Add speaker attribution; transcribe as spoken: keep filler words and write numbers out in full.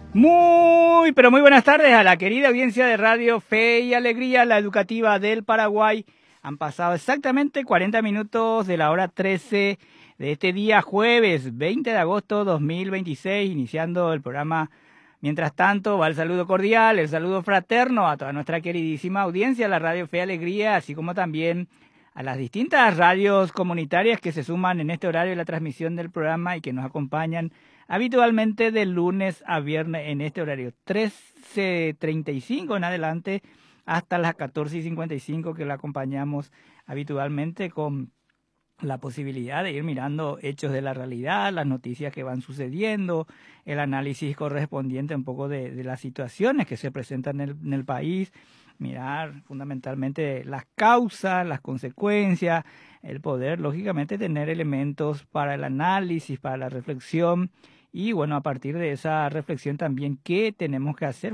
Speaker 1: Muy, pero muy buenas tardes a la querida audiencia de Radio Fe y Alegría, la educativa del Paraguay. Han pasado exactamente cuarenta minutos de la hora trece de este día jueves veinte de agosto de dos mil veintiséis, iniciando el programa. Mientras tanto, va el saludo cordial, el saludo fraterno a toda nuestra queridísima audiencia, la Radio Fe y Alegría, así como también a las distintas radios comunitarias que se suman en este horario de la transmisión del programa y que nos acompañan habitualmente de lunes a viernes en este horario, trece treinta y cinco en adelante hasta las catorce cincuenta y cinco, que la acompañamos habitualmente con la posibilidad de ir mirando hechos de la realidad, las noticias que van sucediendo, el análisis correspondiente un poco de, de las situaciones que se presentan en el, en el país, mirar fundamentalmente las causas, las consecuencias, el poder, lógicamente, tener elementos para el análisis, para la reflexión y, bueno, a partir de esa reflexión también, ¿qué tenemos que hacer